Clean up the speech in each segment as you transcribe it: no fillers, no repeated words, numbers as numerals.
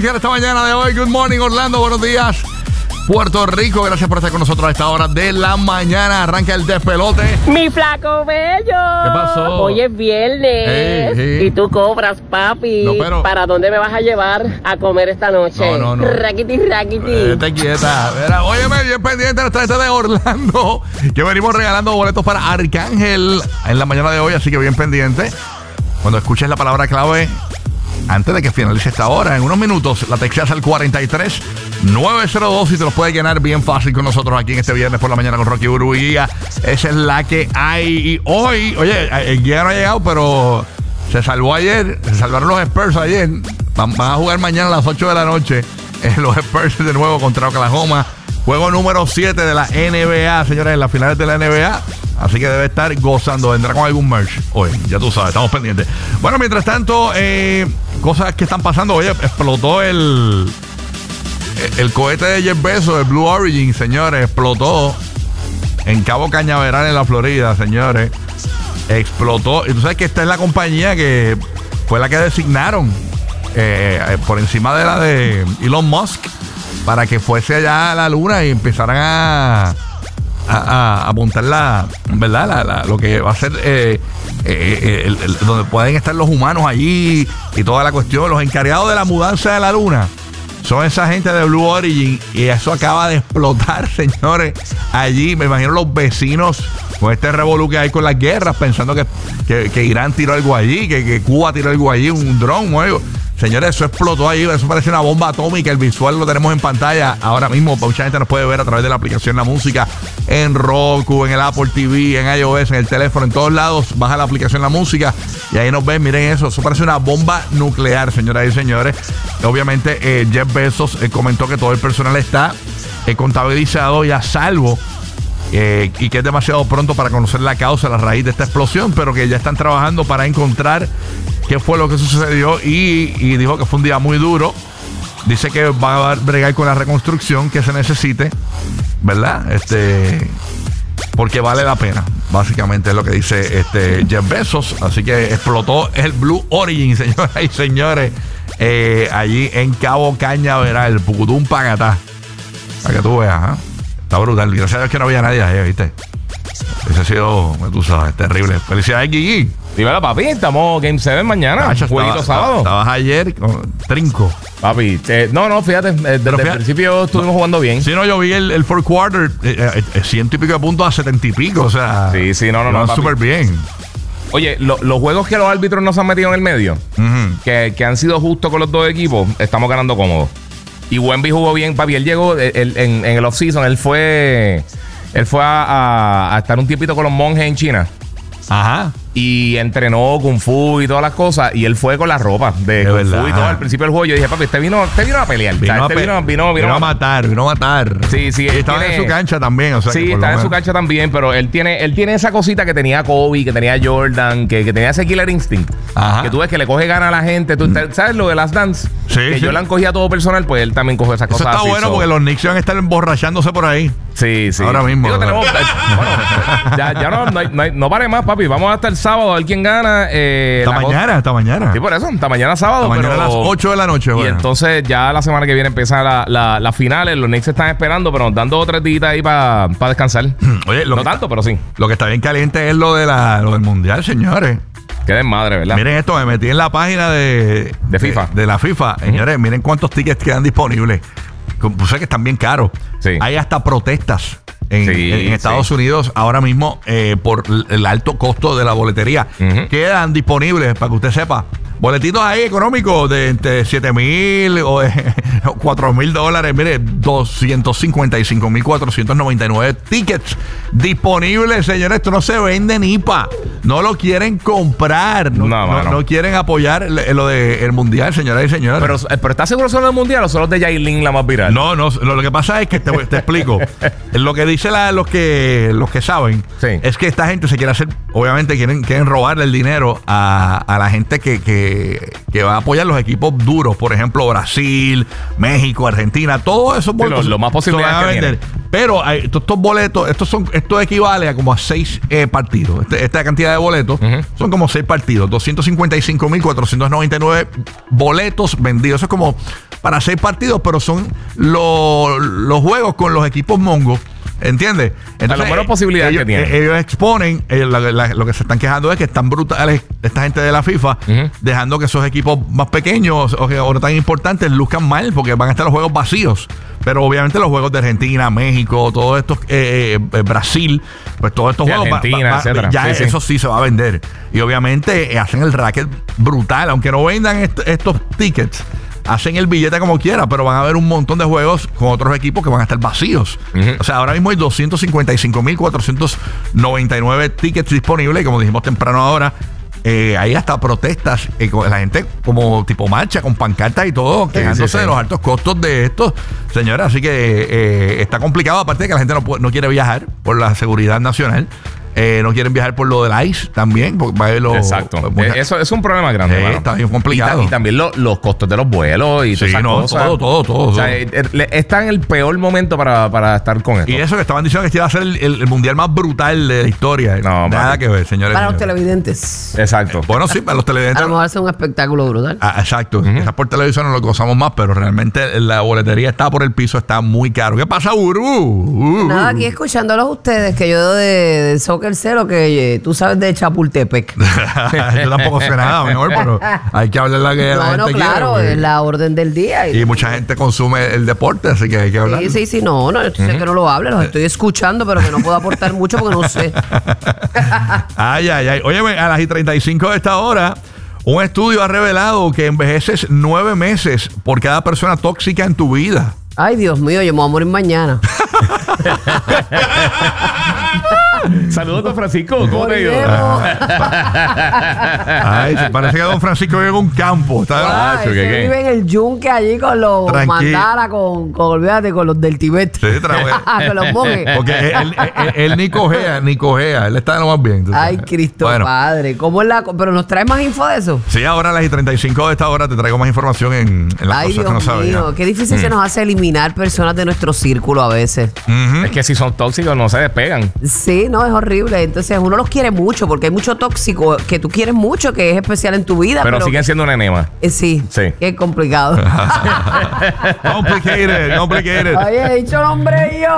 iniciar esta mañana de hoy. Good morning, Orlando. Buenos días, Puerto Rico. Gracias por estar con nosotros a esta hora de la mañana. Arranca el despelote. Mi flaco bello. ¿Qué pasó? Hoy es viernes. Hey. Y tú cobras, papi. No, pero... ¿Para dónde me vas a llevar a comer esta noche? No. Raquiti. Te quieta. Mira, óyeme, bien pendiente de nuestra gente de Orlando, que venimos regalando boletos para Arcángel en la mañana de hoy, así que bien pendiente. Cuando escuches la palabra clave, antes de que finalice esta hora, en unos minutos, la texteas al 43902 y te los puedes llenar bien fácil con nosotros aquí en este viernes por la mañana con Rocky Burbu y Giga. Esa es la que hay. Y hoy, oye, el Giga no ha llegado, pero se salvó ayer. Se salvaron los Spurs ayer. Van a jugar mañana a las 8 de la noche. Los Spurs de nuevo contra Oklahoma. Juego número 7 de la NBA, señores, en las finales de la NBA. Así que debe estar gozando. Vendrá con algún merch hoy, ya tú sabes, estamos pendientes. Bueno, mientras tanto, cosas que están pasando. Oye, explotó el cohete de Jeff Bezos, el Blue Origin, señores. Explotó en Cabo Cañaveral, en la Florida, señores. Explotó. Y tú sabes que esta es la compañía que fue la que designaron por encima de la de Elon Musk para que fuese allá a la luna y empezaran a montar ¿verdad? Lo que va a ser donde pueden estar los humanos allí y toda la cuestión. Los encargados de la mudanza de la luna son esa gente de Blue Origin y eso acaba de explotar, señores. Allí me imagino los vecinos con este revolú que hay con las guerras, pensando que Irán tiró algo allí, que Cuba tiró algo allí, un dron o algo. Señores, eso explotó ahí, eso parece una bomba atómica. El visual lo tenemos en pantalla ahora mismo. Mucha gente nos puede ver a través de la aplicación La Música, en Roku, en el Apple TV, en iOS, en el teléfono, en todos lados. Baja la aplicación La Música y ahí nos ven. Miren eso parece una bomba nuclear, señoras y señores. Obviamente Jeff Bezos comentó que todo el personal está contabilizado y a salvo, y que es demasiado pronto para conocer la causa, la raíz de esta explosión, pero que ya están trabajando para encontrar qué fue lo que sucedió y dijo que fue un día muy duro. Dice que va a bregar con la reconstrucción que se necesite, ¿verdad? Porque vale la pena, básicamente es lo que dice Jeff Bezos. Así que explotó el Blue Origin, señoras y señores, allí en Cabo Cañaveral, Pucutum, Pagatá, para que tú veas, ¿eh? Está brutal. Gracias a Dios que no había nadie ahí, ¿viste? Ese ha sido, tú sabes, terrible. Felicidades, Gigi. Dímelo, papi, estamos Game 7 mañana. Jueguito sábado. Estabas ayer con trinco. Papi, no, fíjate, desde el principio estuvimos jugando bien. Sí, no, yo vi el fourth quarter, 100 y pico de puntos a 70 y pico, o sea. Sí, no, súper bien. Oye, los juegos que los árbitros nos han metido en el medio, que han sido justos con los dos equipos, estamos ganando cómodos. Y Wemby jugó bien, papi. Él llegó en el off-season, él fue a estar un tiempito con los monjes en China. Ajá. Y entrenó Kung Fu y todas las cosas. Y él fue con la ropa de Kung Fu y todo. Al principio del juego yo dije, papi, este vino a pelear. Vino a matar. Sí. Y estaba en su cancha también. O sea, sí, estaba en su cancha también. Pero él tiene esa cosita que tenía Kobe, que tenía Jordan, que tenía ese killer instinct. Ajá. Que tú ves que le coge gana a la gente. ¿Tú sabes lo de Last Dance? Sí, que Jordan cogía todo personal, pues él también coge esas cosas. Eso está bueno porque los Knicks van a estar emborrachándose por ahí. Sí. Ahora mismo. Digo, tenemos, ya no pare más, papi. Vamos a estar sábado a ver quién gana. Hasta mañana. Sí, por eso. Hasta mañana sábado. Hasta mañana a las 8 de la noche. Y entonces ya la semana que viene empiezan las finales. Los Knicks están esperando, pero nos dan 2 o 3 días ahí para descansar. Oye, no tanto, pero sí. Lo que está bien caliente es lo del Mundial, señores. Qué desmadre, ¿verdad? Miren esto, me metí en la página de FIFA. De la FIFA. Señores, miren cuántos tickets quedan disponibles. Pues sé que están bien caros. Sí. Hay hasta protestas en Estados Unidos ahora mismo por el alto costo de la boletería. Quedan disponibles, para que usted sepa, boletitos ahí económicos de entre $7,000 o $4,000. Mire, 255,499 tickets disponibles, señores. Esto no se vende ni pa. No lo quieren comprar. No quieren apoyar lo del mundial, señoras y señores. Pero ¿estás seguro solo del mundial o solo de Yailin la más viral? No. Lo que pasa es que te explico. Lo que dice los que saben es que esta gente se quiere hacer, obviamente quieren robarle el dinero a la gente que que va a apoyar los equipos duros. Por ejemplo, Brasil, México, Argentina, todos esos boletos. Lo más posible se van a vender. Pero estos boletos, esto equivale a como a 6 partidos. Esta cantidad de boletos son como 6 partidos. 255.499 boletos vendidos. Eso es como para 6 partidos, pero son los juegos con los equipos mongos. ¿Entiendes? Entonces, la buena posibilidad que tienen. Ellos exponen, lo que se están quejando es que están brutales esta gente de la FIFA, dejando que esos equipos más pequeños o no tan importantes luzcan mal, porque van a estar los juegos vacíos. Pero obviamente los juegos de Argentina, México, todos estos, Brasil, pues todos estos juegos, Argentina, etcétera. Ya eso sí se va a vender. Y obviamente hacen el racket brutal, aunque no vendan estos tickets. Hacen el billete como quiera, pero van a haber un montón de juegos con otros equipos que van a estar vacíos. O sea, ahora mismo hay 255.499 tickets disponibles. Y como dijimos temprano ahora, hay hasta protestas, con la gente como tipo marcha, con pancartas y todo, quejándose de los altos costos de esto, señora. Así que está complicado, aparte de que la gente no quiere viajar por la seguridad nacional. No quieren viajar por lo del ICE también. Exacto. Eso es un problema grande. Está bien complicado. Y también los costos de los vuelos y todas esas cosas. Todo. O sea, está en el peor momento para estar con esto. Y eso que estaban diciendo que este iba a ser el mundial más brutal de la historia. No, nada que ver, señores. Para los televidentes. Exacto. Bueno, sí, para los televidentes. A lo mejor hace un espectáculo brutal. Exacto. Quizás por televisión no lo gozamos más, pero realmente la boletería está por el piso, está muy caro. ¿Qué pasa, Uru? Nada, aquí escuchándolos ustedes, que yo de Soccer Cero, que tú sabes de Chapultepec. Yo tampoco sé nada, mejor, pero hay que hablar la que la gente claro, quiere. es la orden del día. Y mucha gente consume el deporte, así que hay que hablar. Sí, no, yo sé que no lo hable, los estoy escuchando, pero que no puedo aportar mucho porque no sé. Ay. Óyeme, a las 35 de esta hora, un estudio ha revelado que envejeces 9 meses por cada persona tóxica en tu vida. Ay, Dios mío, yo me voy a morir mañana. Saludos, don Francisco. ¿Cómo te digo? Ay, parece que don Francisco vive en un campo. Vive en el yunque allí con los mandala, olvídate, con los del Tibet. Sí, con los monjes. Porque él ni cojea. Él está de lo más bien. Ay, Cristo Padre. ¿Cómo es pero nos trae más info de eso? Sí, ahora a las 35 de esta hora te traigo más información en las cosas que no sabes. Ay, Dios mío, qué difícil se nos hace eliminar personas de nuestro círculo a veces. Es que si son tóxicos no se despegan. Sí, no, es horrible. Entonces uno los quiere mucho porque hay mucho tóxico que tú quieres mucho, que es especial en tu vida. Pero siguen siendo un enema. Sí. Qué complicado. Complicated. Oye, he dicho nombre yo.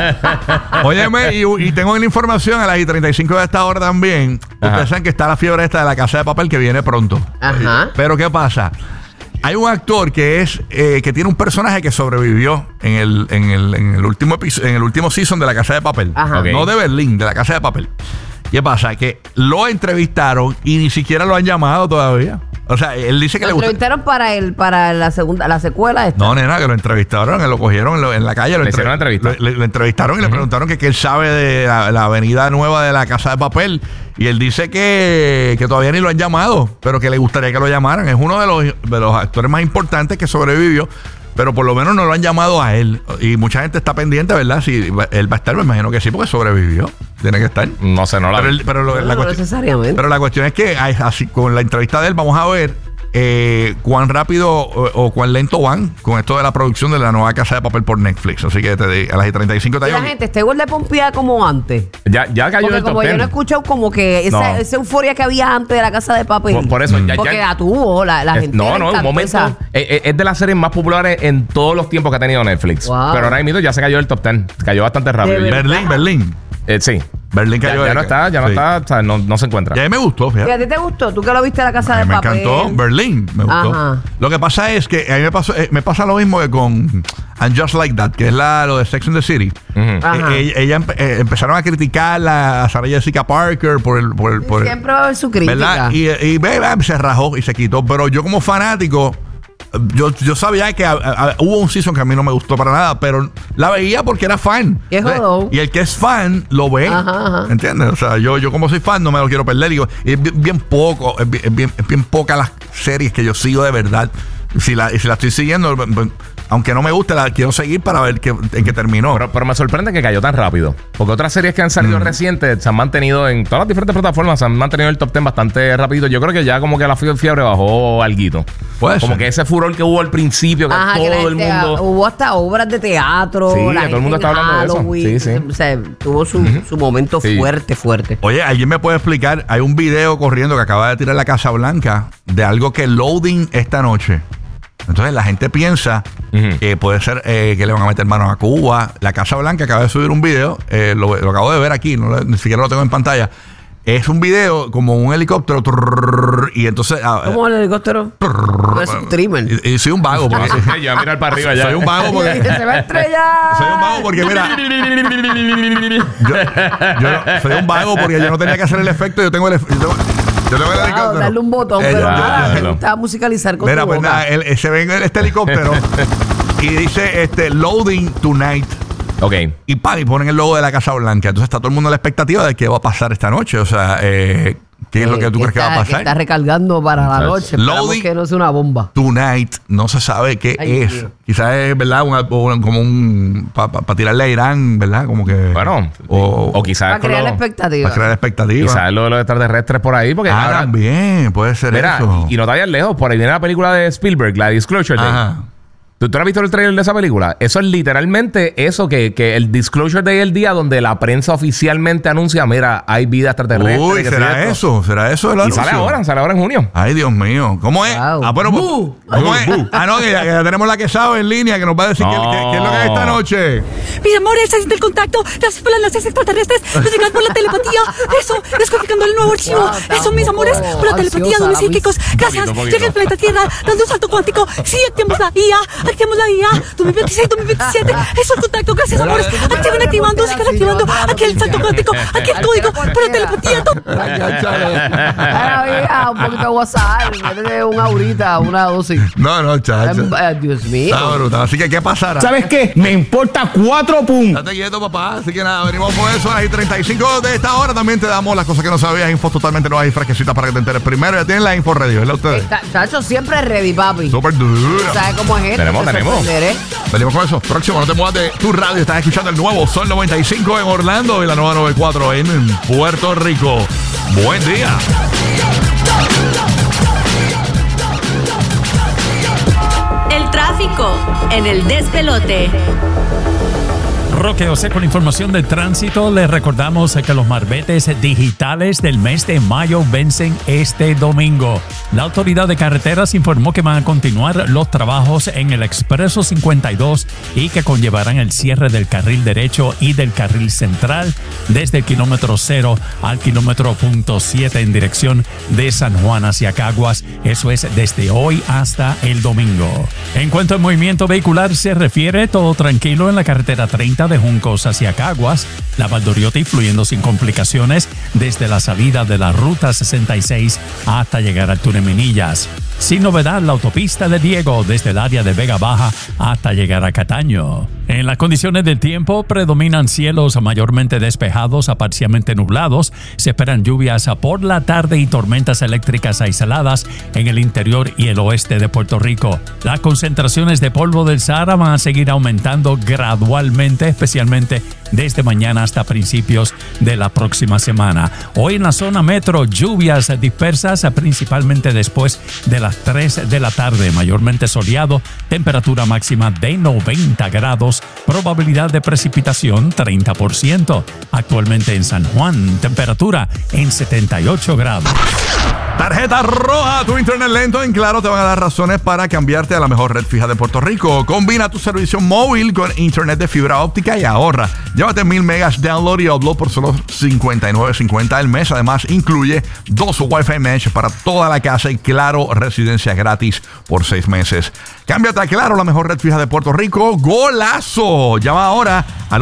Óyeme, y tengo la información a las 35 de esta hora también. Ustedes saben que está la fiebre esta de La Casa de Papel que viene pronto. Ajá. Pero ¿qué pasa? Hay un actor que tiene un personaje que sobrevivió en el último season de La Casa de Papel. No de Berlín, de La Casa de Papel. ¿Qué pasa? Que lo entrevistaron y ni siquiera lo han llamado todavía. O sea, él dice que lo entrevistaron para la secuela esta. No, nena, que lo entrevistaron, que lo cogieron en la calle. Lo entrevistaron y le preguntaron que él sabe de la avenida nueva de La Casa de Papel. Y él dice que todavía ni lo han llamado, pero que le gustaría que lo llamaran. Es uno de los actores más importantes que sobrevivió, pero por lo menos no lo han llamado a él. Y mucha gente está pendiente, ¿verdad? Si él va a estar, me imagino que sí, porque sobrevivió. Tiene que estar. No sé, no la vi. No necesariamente. Pero la cuestión es que así, con la entrevista de él vamos a ver cuán rápido o cuán lento van con esto de la producción de la nueva Casa de Papel por Netflix. Así que a las 35 te digo. La gente está igual de pompeada como antes. Ya cayó el top 10. Como yo no he escuchado como que esa euforia que había antes de La Casa de Papel. Por eso. Porque la tuvo la gente. No, un momento. Es de las series más populares en todos los tiempos que ha tenido Netflix. Wow. Pero ahora mismo ya se cayó el top 10. Cayó bastante rápido. Berlín. Sí. Berlín cayó. Ya no está, o sea, no se encuentra. Y a mí me gustó, fíjate. ¿Y a ti te gustó? ¿Tú que lo viste en La Casa de Papel? Me encantó. Berlín, me gustó. Ajá. Lo que pasa es que a mí me pasa lo mismo que con And Just Like That, que es lo de Sex and the City. Ella empezaron a criticar a Sarah Jessica Parker por el siempre va a haber su crítica. ¿Verdad? Y se rajó y se quitó. Pero yo como fanático, yo sabía que hubo un season que a mí no me gustó para nada, pero la veía porque era fan. Y el que es fan lo ve. ¿Entiendes? O sea, yo como soy fan no me lo quiero perder. Y es bien poco, es bien poca las series que yo sigo de verdad. Si la estoy siguiendo, aunque no me guste, la quiero seguir para ver en qué terminó. Pero me sorprende que cayó tan rápido. Porque otras series que han salido recientes se han mantenido en todas las diferentes plataformas, se han mantenido en el top 10 bastante rapidito. Yo creo que ya como que la fiebre bajó alguito. Puede como ser. que ese furor que hubo al principio, que Ajá, todo el mundo... Hubo hasta obras de teatro. Sí, la que todo el mundo gente está en hablando de eso. Halloween. Sí. O sea, tuvo su momento Sí. fuerte. Oye, ¿alguien me puede explicar? Hay un video corriendo que acaba de tirar la Casa Blanca de algo que loading esta noche. Entonces la gente piensa que puede ser que le van a meter manos a Cuba. La Casa Blanca acaba de subir un video, lo acabo de ver aquí, ni siquiera lo tengo en pantalla. Es un video como un helicóptero y entonces... ¿Cómo el helicóptero? Es un trimmer. Y soy un vago porque... Yo voy a mirar para arriba ya. Soy un vago porque... Se va a estrellar. Soy un vago porque, mira... yo soy un vago porque yo no tenía que hacer el efecto. Yo tengo el helicóptero. Darle un botón, pero nada, me gusta musicalizar con mira, tu pues boca. nada, se ve en este helicóptero y dice loading tonight. Ok. Y ponen el logo de la Casa Blanca. Entonces está todo el mundo a la expectativa de qué va a pasar esta noche. O sea, ¿qué es lo que tú crees que va a Que pasar? está recargando para la noche. Esperamos Loading. que no sea una bomba. Tonight, no se sabe qué Ay, es. Dios. Quizás es, ¿verdad? Como un... Para tirarle a Irán, ¿verdad? Como que... Bueno, o quizás... Para crear la expectativa. Para crear expectativas. Quizás lo de los extraterrestres por ahí, porque... ahora- También, puede ser Mira, eso. y no te vayas lejos, por ahí viene la película de Spielberg, la Disclosure Day. Ajá. ¿Tú has visto el trailer de esa película? Eso es literalmente eso, que el Disclosure Day es el día donde la prensa oficialmente anuncia, mira, hay vida extraterrestre. Uy, que ¿será sí, esto. eso? ¿Será eso el Y anuncio? sale ahora en junio. Ay, Dios mío. ¿Cómo es? Wow. Bueno, Bu. ¿cómo es? No, que ya tenemos la que sabe en línea que nos va a decir No. qué es lo que es esta noche. Mis amores, se siente el contacto. Gracias por las naves extraterrestres. Nos llegan por la telepatía. Eso, descodificando el nuevo archivo. Wow, Eso, mis amores, por la telepatía, ansiosa, dones la psíquicos. Gracias. poquito. Llega el planeta Tierra dando un salto cuántico. Sí, activamos la IA. Activamos la IA. 2026, 2027. Eso, el contacto. Gracias, amores. Activan, activando. Sigan activando. Aquí el salto cuántico. Aquí el código. Por la telepatía. Ay, ya, chale. Ahora, hija, un poquito de WhatsApp. Métete una horita, una dosis. No, chacho. Dios mío. Está brutal. Así que, ¿qué pasará? ¿Sabes qué? Me importa 4 puntos. Date quieto, papá. Así que nada, venimos con eso a las 35 de esta hora. También te damos las cosas que no sabías, infos totalmente nuevas y fresquecitas para que te enteres primero. Ya tienen la info ready, ¿verdad ustedes? Chacho, siempre ready, papi. Súper dura. ¿Sabes cómo es esto? Tenemos. Te sorprenderé. Venimos con eso. Próximo, no te muevas de tu radio. Estás escuchando el nuevo Sol 95 en Orlando y la nueva 94 en Puerto Rico. Buen día. El tráfico en el despelote. Roque José con información de tránsito. Les recordamos que los marbetes digitales del mes de mayo vencen este domingo. La Autoridad de Carreteras informó que van a continuar los trabajos en el Expreso 52 y que conllevarán el cierre del carril derecho y del carril central desde el kilómetro 0 al kilómetro .7 en dirección de San Juan hacia Caguas. Eso es desde hoy hasta el domingo. En cuanto al movimiento vehicular se refiere, todo tranquilo en la carretera 30 de Juncos hacia Caguas, la Valdoriotti fluyendo sin complicaciones desde la salida de la ruta 66 hasta llegar al túnel Minillas. Sin novedad, la autopista de Diego desde el área de Vega Baja hasta llegar a Cataño. En las condiciones del tiempo predominan cielos mayormente despejados a parcialmente nublados. Se esperan lluvias por la tarde y tormentas eléctricas aisladas en el interior y el oeste de Puerto Rico. Las concentraciones de polvo del Sahara van a seguir aumentando gradualmente, especialmente desde mañana hasta principios de la próxima semana. Hoy en la zona metro, lluvias dispersas, principalmente después de las 3 de la tarde, mayormente soleado, temperatura máxima de 90 grados, probabilidad de precipitación 30%. Actualmente en San Juan, temperatura en 78 grados. Tarjeta roja, tu internet lento en Claro te van a dar razones para cambiarte a la mejor red fija de Puerto Rico. Combina tu servicio móvil con internet de fibra óptica y ahorra. Llévate 1000 megas download y upload por solo $59.50 al mes. Además, incluye 2 Wi-Fi mesh para toda la casa y Claro residencia gratis por 6 meses. Cámbiate a Claro, la mejor red fija de Puerto Rico. ¡Golazo! Llama ahora al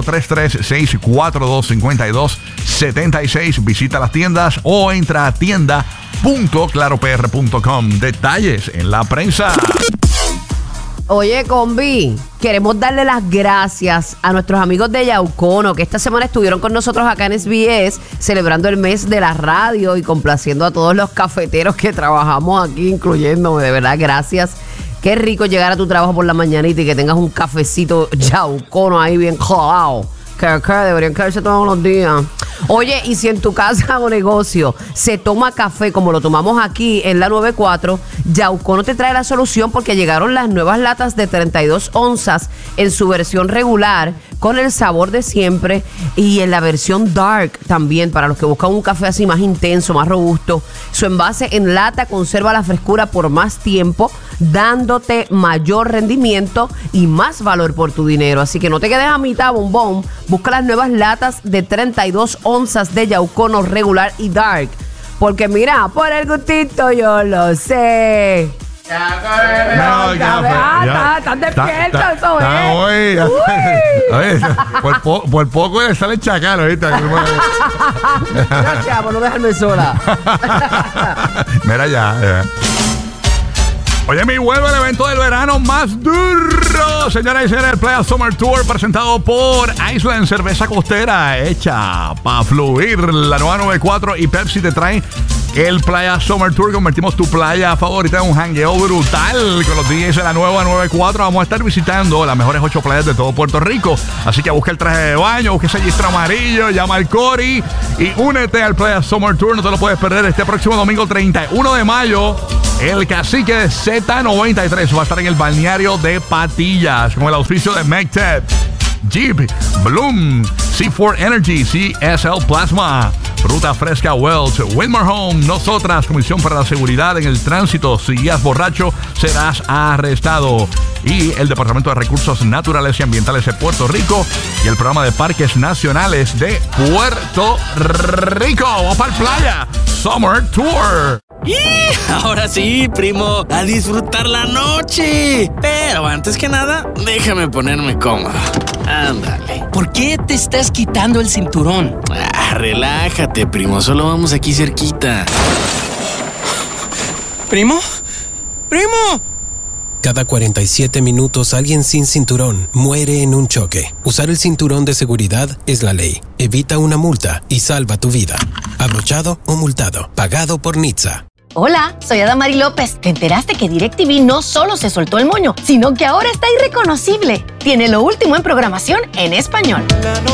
1-833-642-5276. Visita las tiendas o entra a tienda.claropr.com. Detalles en la prensa. Oye, Combi, queremos darle las gracias a nuestros amigos de Yaucono, que esta semana estuvieron con nosotros acá en SBS, celebrando el mes de la radio y complaciendo a todos los cafeteros que trabajamos aquí, incluyéndome. De verdad, gracias. Qué rico llegar a tu trabajo por la mañanita y que tengas un cafecito Yaucono ahí bien colado. Que deberían caerse todos los días. Oye, y si en tu casa o negocio se toma café como lo tomamos aquí en la 94, Yaucono te trae la solución porque llegaron las nuevas latas de 32 onzas en su versión regular con el sabor de siempre y en la versión dark también para los que buscan un café así más intenso, más robusto. Su envase en lata conserva la frescura por más tiempo, dándote mayor rendimiento y más valor por tu dinero. Así que no te quedes a mitad, bombón. Busca las nuevas latas de 32 onzas de Yaucono regular y dark. Porque mira, por el gustito yo lo sé. No, Están despiertos, eso es. Oye, por poco le sale el chacal ahorita. Gracias por no dejarme sola. Mira ya. Oye, mi vuelve el evento del verano más duro. Señoras y señores, el Playa Summer Tour presentado por Iceland, cerveza costera hecha para fluir. La nueva 94 y Pepsi te traen el Playa Summer Tour. Convertimos tu playa favorita en un jangueo brutal con los DJs de la nueva 94. Vamos a estar visitando las mejores 8 playas de todo Puerto Rico. Así que busca el traje de baño, busca ese gistro amarillo, llama al Cori y únete al Playa Summer Tour. No te lo puedes perder este próximo domingo 31 de mayo. El cacique de Z93 va a estar en el balneario de Patillas con el auspicio de McTed, Jeep, Bloom, C4 Energy, CSL Plasma, Fruta Fresca Wells, Wilmer Home, Nosotras, Comisión para la Seguridad en el Tránsito. Si guías borracho, serás arrestado. Y el Departamento de Recursos Naturales y Ambientales de Puerto Rico y el Programa de Parques Nacionales de Puerto Rico. ¡Vamos para el Playa Summer Tour! ¡Y! Ahora sí, primo, a disfrutar la noche. Pero antes que nada, déjame ponerme cómodo. Ándale. ¿Por qué te estás quitando el cinturón? Relájate, primo, solo vamos aquí cerquita. ¿Primo? ¡Primo! Cada 47 minutos alguien sin cinturón muere en un choque. Usar el cinturón de seguridad es la ley. Evita una multa y salva tu vida. Abrochado o multado. Pagado por NHTSA. Hola, soy Adamari López. ¿Te enteraste que DirecTV no solo se soltó el moño, sino que ahora está irreconocible? Tiene lo último en programación en español.